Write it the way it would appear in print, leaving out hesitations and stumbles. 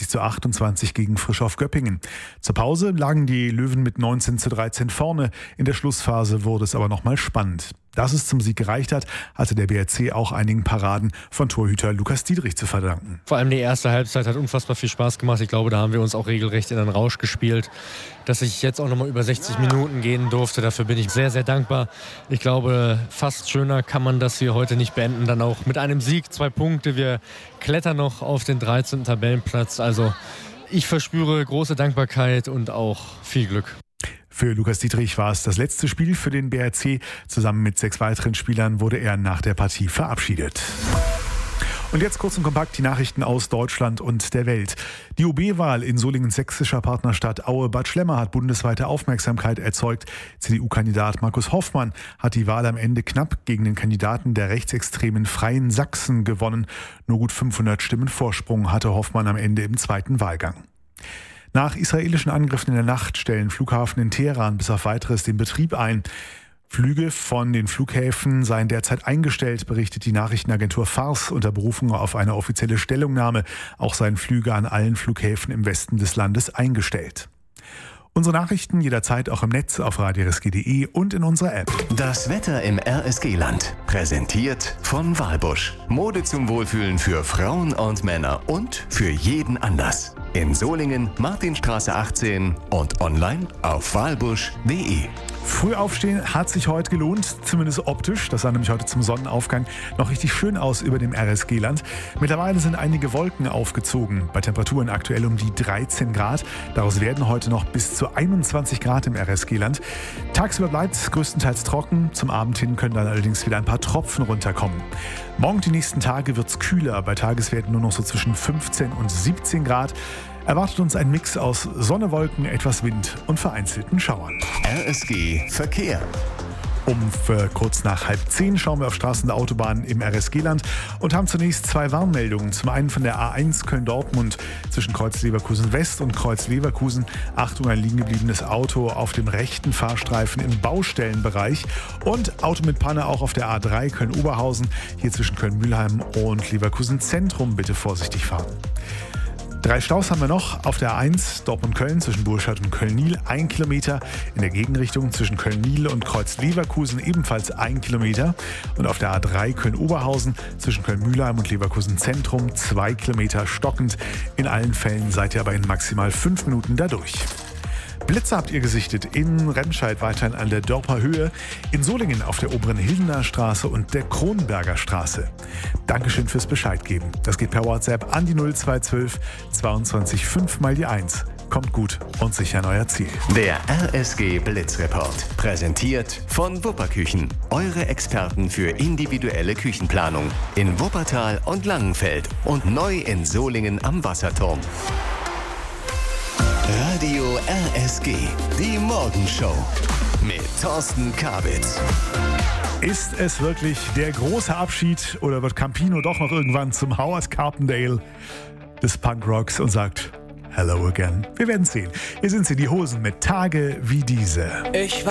20:28 gegen Frischhoff Göppingen. Zur Pause lagen die Löwen mit 19:13 vorne. In der Schlussphase wurde es aber nochmal spannend. Dass es zum Sieg gereicht hat, hatte der BRC auch einigen Paraden von Torhüter Lukas Dietrich zu verdanken. Vor allem die erste Halbzeit hat unfassbar viel Spaß gemacht. Ich glaube, da haben wir uns auch regelrecht in den Rausch gespielt. Dass ich jetzt auch nochmal über 60 Minuten gehen durfte, dafür bin ich sehr, sehr dankbar. Ich glaube, fast schöner kann man das hier heute nicht beenden. Dann auch mit einem Sieg, 2 Punkte. Wir klettern noch auf den 13. Tabellenplatz. Also ich verspüre große Dankbarkeit und auch viel Glück. Für Lukas Dietrich war es das letzte Spiel für den BRC. Zusammen mit 6 weiteren Spielern wurde er nach der Partie verabschiedet. Und jetzt kurz und kompakt die Nachrichten aus Deutschland und der Welt. Die OB-Wahl in Solingens sächsischer Partnerstadt Aue-Bad Schlemmer hat bundesweite Aufmerksamkeit erzeugt. CDU-Kandidat Markus Hoffmann hat die Wahl am Ende knapp gegen den Kandidaten der rechtsextremen Freien Sachsen gewonnen. Nur gut 500 Stimmen Vorsprung hatte Hoffmann am Ende im zweiten Wahlgang. Nach israelischen Angriffen in der Nacht stellen Flughafen in Teheran bis auf Weiteres den Betrieb ein. Flüge von den Flughäfen seien derzeit eingestellt, berichtet die Nachrichtenagentur Fars unter Berufung auf eine offizielle Stellungnahme. Auch seien Flüge an allen Flughäfen im Westen des Landes eingestellt. Unsere Nachrichten jederzeit auch im Netz auf radio-rsg.de und in unserer App. Das Wetter im RSG-Land. Präsentiert von Walbusch. Mode zum Wohlfühlen für Frauen und Männer und für jeden Anlass. In Solingen, Martinstraße 18 und online auf walbusch.de. Früh aufstehen hat sich heute gelohnt, zumindest optisch. Das sah nämlich heute zum Sonnenaufgang noch richtig schön aus über dem RSG-Land. Mittlerweile sind einige Wolken aufgezogen, bei Temperaturen aktuell um die 13 Grad. Daraus werden heute noch bis zu 21 Grad im RSG-Land. Tagsüber bleibt es größtenteils trocken. Zum Abend hin können dann allerdings wieder ein paar Tropfen runterkommen. Morgen die nächsten Tage wird es kühler, bei Tageswerten nur noch so zwischen 15 und 17 Grad. Erwartet uns ein Mix aus Sonne, Wolken, etwas Wind und vereinzelten Schauern. RSG Verkehr. Kurz nach 9:30 schauen wir auf Straßen und Autobahnen im RSG-Land und haben zunächst 2 Warnmeldungen. Zum einen von der A1 Köln-Dortmund zwischen Kreuz Leverkusen West und Kreuz Leverkusen. Achtung, ein liegen gebliebenes Auto auf dem rechten Fahrstreifen im Baustellenbereich. Und Auto mit Panne auch auf der A3 Köln-Oberhausen. Hier zwischen Köln-Mühlheim und Leverkusen Zentrum bitte vorsichtig fahren. 3 Staus haben wir noch. Auf der A1 Dortmund-Köln zwischen Burscheid und Köln-Niel 1 Kilometer. In der Gegenrichtung zwischen Köln-Niel und Kreuz-Leverkusen ebenfalls 1 Kilometer. Und auf der A3 Köln-Oberhausen zwischen Köln-Mühlheim und Leverkusen Zentrum 2 Kilometer stockend. In allen Fällen seid ihr aber in maximal 5 Minuten dadurch. Blitze habt ihr gesichtet in Remscheid weiterhin an der Dorper Höhe, in Solingen auf der oberen Hildener Straße und der Kronberger Straße. Dankeschön fürs Bescheid geben. Das geht per WhatsApp an die 0212 22 5 mal die 1. Kommt gut und sicher an euer Ziel. Der RSG Blitzreport. Präsentiert von Wupperküchen. Eure Experten für individuelle Küchenplanung. In Wuppertal und Langenfeld und neu in Solingen am Wasserturm. Radio RSG, die Morgenshow mit Thorsten Kabitz. Ist es wirklich der große Abschied oder wird Campino doch noch irgendwann zum Howard Carpendale des Punkrocks und sagt Hello again? Wir werden sehen. Hier sind sie, die Hosen mit Tage wie diese.